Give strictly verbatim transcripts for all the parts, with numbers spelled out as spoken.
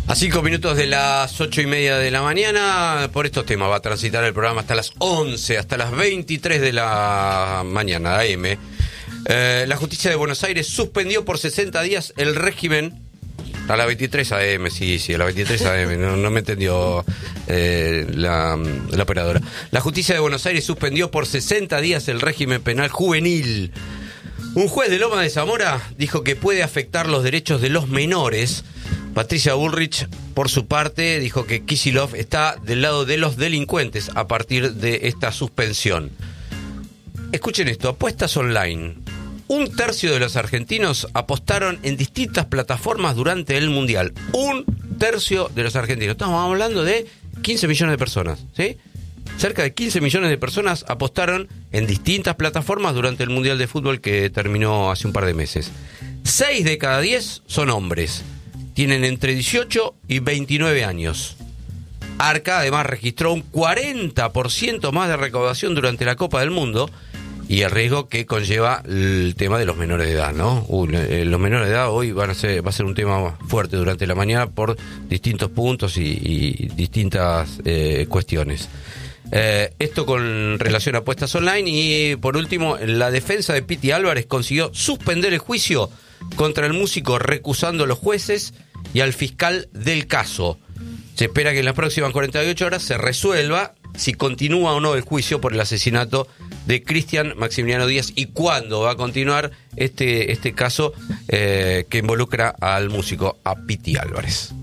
A cinco minutos de las ocho y media de la mañana, por estos temas va a transitar el programa hasta las once, hasta las veintitrés de la mañana, A M. Eh, la justicia de Buenos Aires suspendió por sesenta días el régimen. A las veintitrés A M, sí, sí, a las veintitrés A M, no, no me entendió eh, la, la operadora. La justicia de Buenos Aires suspendió por sesenta días el régimen penal juvenil. Un juez de Loma de Zamora dijo que puede afectar los derechos de los menores. Patricia Bullrich, por su parte, dijo que Kicillof está del lado de los delincuentes a partir de esta suspensión. Escuchen esto, apuestas online. Un tercio de los argentinos apostaron en distintas plataformas durante el Mundial. Un tercio de los argentinos. Estamos hablando de quince millones de personas, ¿sí? Cerca de quince millones de personas apostaron en distintas plataformas durante el Mundial de Fútbol que terminó hace un par de meses. seis de cada diez son hombres. Tienen entre dieciocho y veintinueve años. Arca además registró un cuarenta por ciento más de recaudación durante la Copa del Mundo y el riesgo que conlleva el tema de los menores de edad, ¿no? Uh, los menores de edad hoy van a ser, va a ser un tema fuerte durante la mañana por distintos puntos y, y distintas eh, cuestiones. Eh, esto con relación a apuestas online. Y por último, la defensa de Piti Álvarez consiguió suspender el juicio contra el músico, recusando a los jueces y al fiscal del caso. Se espera que en las próximas cuarenta y ocho horas se resuelva si continúa o no el juicio por el asesinato de Cristian Maximiliano Díaz y cuándo va a continuar este, este caso eh, que involucra al músico, a Piti Álvarez.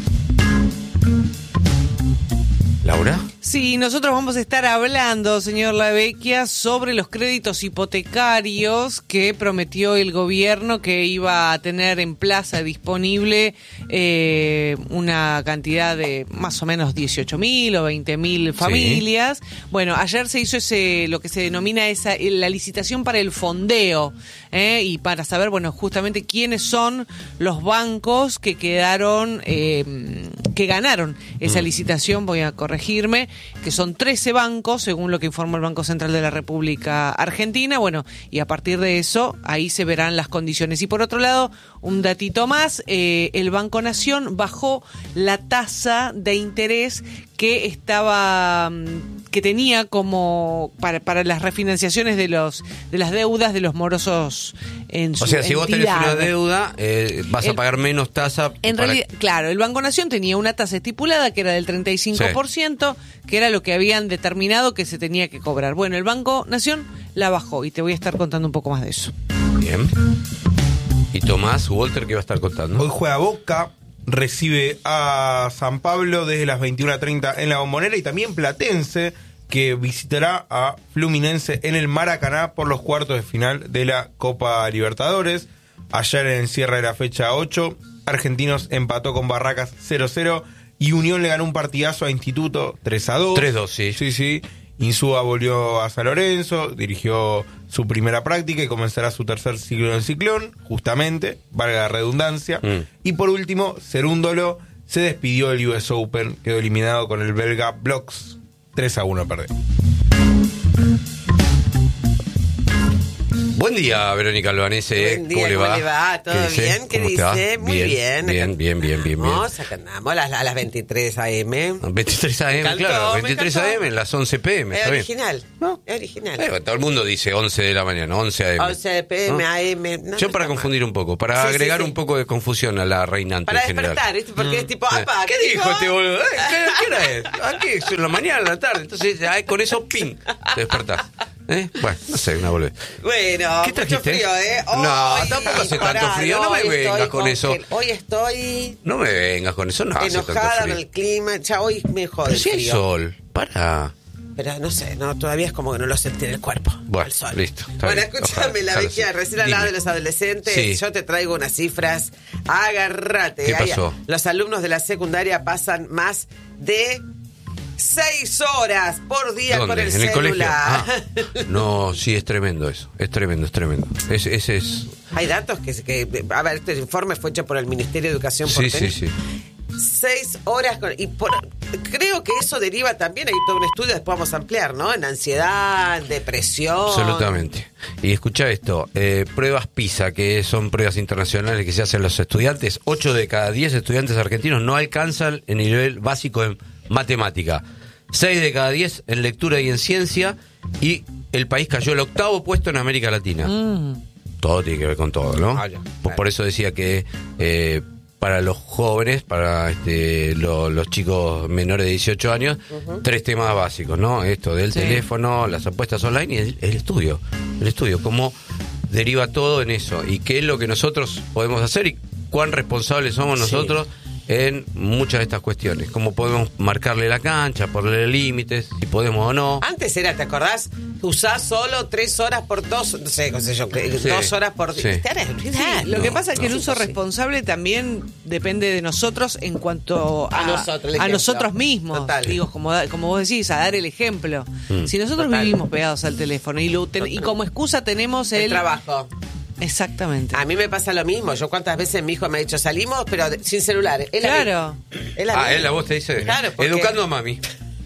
¿Laura? Sí, nosotros vamos a estar hablando, señor Lavecchia, sobre los créditos hipotecarios que prometió el gobierno que iba a tener en plaza disponible eh, una cantidad de más o menos dieciocho mil o veinte mil familias. Sí. Bueno, ayer se hizo ese lo que se denomina esa la licitación para el fondeo eh, y para saber, bueno, justamente quiénes son los bancos que quedaron, eh, que ganaron esa mm. licitación. Voy a corregirme, que son trece bancos, según lo que informó el Banco Central de la República Argentina. Bueno, y a partir de eso, ahí se verán las condiciones. Y por otro lado, un datito más, eh, el Banco Nación bajó la tasa de interés que estaba, que tenía como para, para las refinanciaciones de los de las deudas de los morosos en su O sea, si entidad. Vos tenés una deuda, eh, vas el, a pagar menos tasa. En para... realidad, claro, el Banco Nación tenía una tasa estipulada que era del treinta y cinco por ciento, sí. que era lo que habían determinado que se tenía que cobrar. Bueno, el Banco Nación la bajó y te voy a estar contando un poco más de eso. Bien. ¿Y Tomás, Walter, qué va a estar contando? Hoy juega Boca, recibe a San Pablo desde las veintiuna treinta en la Bombonera, y también Platense, que visitará a Fluminense en el Maracaná por los cuartos de final de la Copa Libertadores. Ayer, en el cierre de la fecha ocho, Argentinos empató con Barracas cero cero y Unión le ganó un partidazo a Instituto tres a dos. tres dos, sí. Sí, sí. Insúa volvió a San Lorenzo, dirigió su primera práctica y comenzará su tercer ciclo en el Ciclón, justamente, valga la redundancia. Mm. Y por último, Cerúndolo se despidió del U S Open, quedó eliminado con el belga Blocks, tres a uno perder. Buen día, Verónica Albanese. Buen día, ¿Cómo le va? ¿Cómo le va? ¿Todo ¿Qué bien? ¿Qué dice? Muy bien. bien. Bien, bien, bien, bien. Vamos, acá andamos a las, a las veintitrés a eme. veintitrés a eme, Me encantó, claro. me veintitrés a eme, las once pe eme. Es Está original. bien. ¿No? Es original. Eh, todo el mundo dice once de la mañana, once a eme. once pe eme, ¿no? a eme. No, Yo no para confundir mal. un poco, para sí, agregar sí, sí. un poco de confusión a la reinante Para en general. despertar, ¿viste? Porque mm. es tipo, apa, ¿qué, ¿qué dijo este boludo? ¿Qué, ¿Qué hora es? ¿Aquí es en la mañana, en la tarde? Entonces, ay, con eso, ping, te despertás. ¿Eh? Bueno, no sé, una boludez. Bueno, ¿qué trajiste? Mucho frío, ¿eh? No, hoy, tampoco hace pará, tanto frío. No me vengas con con eso. El, hoy estoy... No me vengas con eso, no hace tanto enojada frío. con el clima. Ya hoy me jode Pero si el hay frío. sol, para. Pero no sé, no, todavía es como que no lo sentí en el cuerpo. Bueno, el sol. listo. Bueno, bien. escúchame, Ojalá, la ojalá Vecchia, sí. recién hablaba Dime. de los adolescentes. Sí. Yo te traigo unas cifras. Agárrate. ¿Qué Ahí, pasó? los alumnos de la secundaria pasan más de seis horas por día ¿Dónde? con el ¿En el colegio? celular. Ah, no, sí, es tremendo eso. Es tremendo, es tremendo. Es, ese es... Hay datos que, que... A ver, este informe fue hecho por el Ministerio de Educación Sí, porteño. sí, sí. Seis horas con, y por, creo creo que eso deriva también, hay todo un estudio, después vamos a ampliar, ¿no? En ansiedad, depresión. Absolutamente. Y escucha esto, eh, pruebas PISA, que son pruebas internacionales que se hacen los estudiantes, ocho de cada diez estudiantes argentinos no alcanzan el nivel básico en matemática, seis de cada diez en lectura y en ciencia, y el país cayó el octavo puesto en América Latina. Mm. Todo tiene que ver con todo, ¿no? Ah, ya, por, por eso decía que eh, para los jóvenes, para este, lo, los chicos menores de dieciocho años, uh-huh. tres temas básicos, ¿no? Esto del sí. teléfono, las apuestas online y el, el estudio. El estudio, cómo deriva todo en eso y qué es lo que nosotros podemos hacer y cuán responsables somos nosotros sí. en muchas de estas cuestiones. Cómo podemos marcarle la cancha, ponerle límites, si podemos o no. Antes era, ¿te acordás? Usás solo tres horas por dos, no sé, no sé yo, sí. dos horas por día. Sí. Sí. Lo no, que pasa es que no, el uso sí. responsable también depende de nosotros en cuanto a, a, nosotros, a nosotros mismos. Total. Digo, como, como vos decís, a dar el ejemplo. Mm. Si nosotros Total. vivimos pegados al teléfono y, lo ten, y como excusa tenemos el, el trabajo. Exactamente. A mí me pasa lo mismo. Yo cuántas veces mi hijo me ha dicho salimos, pero de, sin celular. Él claro. Él ah, él la voz te dice. Claro, porque... Educando a mami.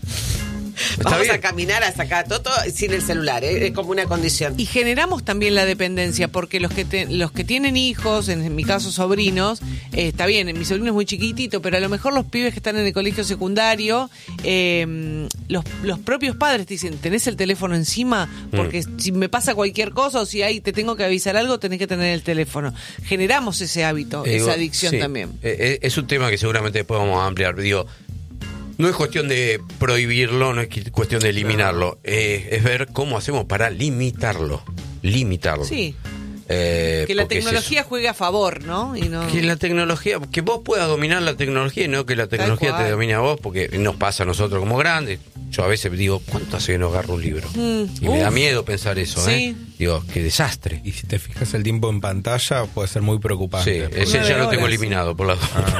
Vamos bien. a caminar a sacar todo sin el celular, ¿eh? Es como una condición. Y generamos también la dependencia, porque los que te, los que tienen hijos, en mi caso sobrinos, eh, está bien, mi sobrino es muy chiquitito, pero a lo mejor los pibes que están en el colegio secundario, eh, los, los propios padres te dicen, ¿tenés el teléfono encima? Porque mm. si me pasa cualquier cosa o si hay, te tengo que avisar algo, tenés que tener el teléfono. Generamos ese hábito, eh, esa adicción sí. también. Eh, es un tema que seguramente después vamos a ampliar, digo. No es cuestión de prohibirlo, no es cuestión de eliminarlo, eh, es ver cómo hacemos para limitarlo, limitarlo. Sí. Eh, que la tecnología es juegue a favor, ¿no? Y no... Que la tecnología, que vos puedas dominar la tecnología y no que la tecnología te domine a vos, porque nos pasa a nosotros como grandes. Yo a veces digo, ¿cuánto hace que no agarro un libro? Mm, y uf. me da miedo pensar eso, ¿eh? Sí. Digo, qué desastre. Y si te fijas el tiempo en pantalla, puede ser muy preocupante. Sí, ese ya lo tengo eliminado por la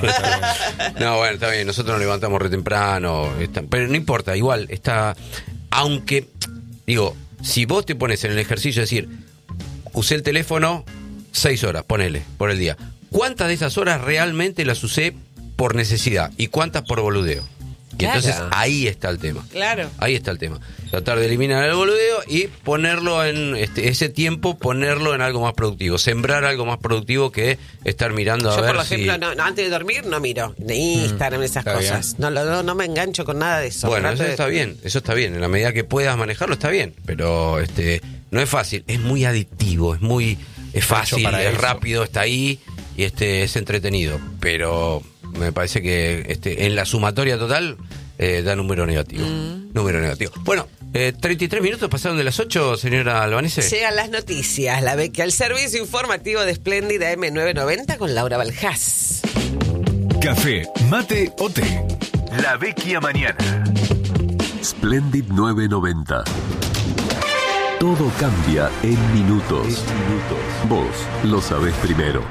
ah, No, bueno, está bien, nosotros nos levantamos re temprano, está, pero no importa, igual, está, aunque, digo, si vos te pones en el ejercicio de decir, usé el teléfono seis horas, ponele, por el día. ¿Cuántas de esas horas realmente las usé por necesidad? ¿Y cuántas por boludeo? Y claro. entonces ahí está el tema. Claro. Ahí está el tema. Tratar de eliminar el boludeo y ponerlo en este, ese tiempo, ponerlo en algo más productivo. Sembrar algo más productivo que estar mirando a Yo, ver por ejemplo, si... no, no, antes de dormir no miro ni Instagram, mm, esas cosas. No, no, no me engancho con nada de eso. Bueno, Trato eso de... está bien, eso está bien. En la medida que puedas manejarlo está bien, pero este no es fácil. Es muy adictivo, es muy es fácil, es eso. rápido, está ahí y este es entretenido. Pero me parece que este en la sumatoria total eh, da número negativo. Mm. Número negativo. Bueno, eh, treinta y tres minutos pasaron de las ocho, señora Albanese. Llegan las noticias. La Vecchia, el servicio informativo de Splendid A M novecientos noventa con Laura Baljás. Café, mate o té. La Vecchia mañana. Splendid novecientos noventa. Todo cambia en minutos. minutos. Vos lo sabés primero.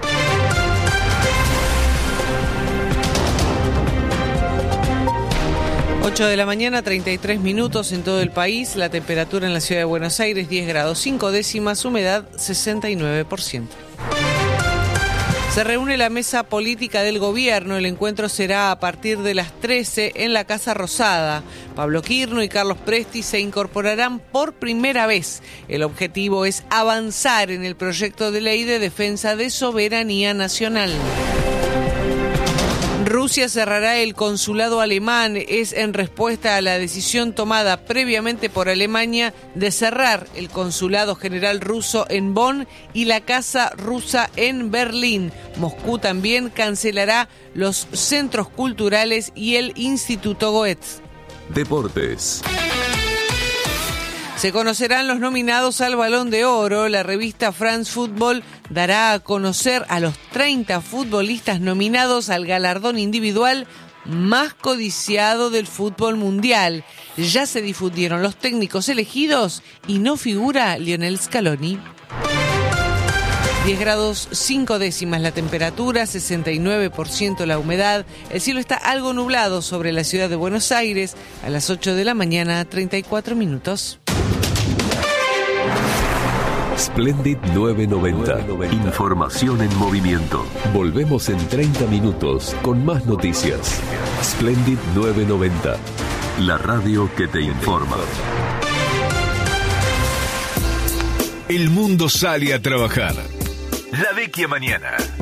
ocho de la mañana, treinta y tres minutos en todo el país. La temperatura en la ciudad de Buenos Aires, diez grados cinco décimas, humedad sesenta y nueve por ciento. Se reúne la mesa política del gobierno. El encuentro será a partir de las trece en la Casa Rosada. Pablo Quirno y Carlos Presti se incorporarán por primera vez. El objetivo es avanzar en el proyecto de ley de defensa de soberanía nacional. Rusia cerrará el consulado alemán. Es en respuesta a la decisión tomada previamente por Alemania de cerrar el consulado general ruso en Bonn y la casa rusa en Berlín. Moscú también cancelará los centros culturales y el Instituto Goethe. Deportes. Se conocerán los nominados al Balón de Oro. La revista France Football dará a conocer a los treinta futbolistas nominados al galardón individual más codiciado del fútbol mundial. Ya se difundieron los técnicos elegidos y no figura Lionel Scaloni. diez grados cinco décimas la temperatura, sesenta y nueve por ciento la humedad. El cielo está algo nublado sobre la ciudad de Buenos Aires. A las ocho de la mañana, treinta y cuatro minutos. Splendid novecientos noventa. Información en movimiento. Volvemos en treinta minutos con más noticias. Splendid novecientos noventa. La radio que te informa. El mundo sale a trabajar. La Vecchia Mañana.